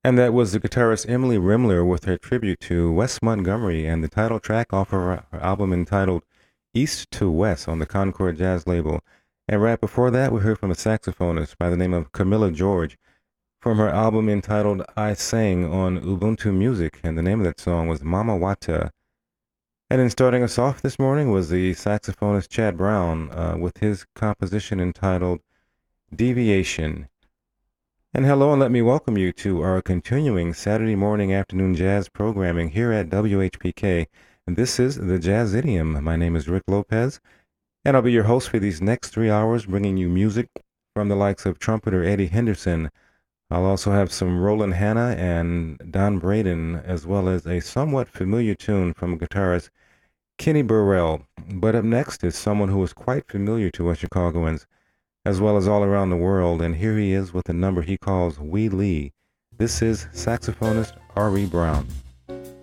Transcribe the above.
And that was the guitarist Emily Rimler with her tribute to Wes Montgomery and the title track off her album entitled East to West on the Concord Jazz label. And right before that, we heard from a saxophonist by the name of Camilla George from her album entitled I Sang on Ubuntu Music, and the name of that song was Mama Wata. And in starting us off this morning was the saxophonist Chad Brown with his composition entitled Deviation. And hello, and let me welcome you to our continuing Saturday morning afternoon jazz programming here at WHPK. And this is the Jazz Idiom. My name is Rick Lopez, and I'll be your host for these next 3 hours, bringing you music from the likes of trumpeter Eddie Henderson. I'll also have some Roland Hanna and Don Braden, as well as a somewhat familiar tune from guitarist Kenny Burrell. But up next is someone who is quite familiar to us Chicagoans, as well as all around the world, and here he is with a number he calls Wee Lee. This is saxophonist R.E. Brown.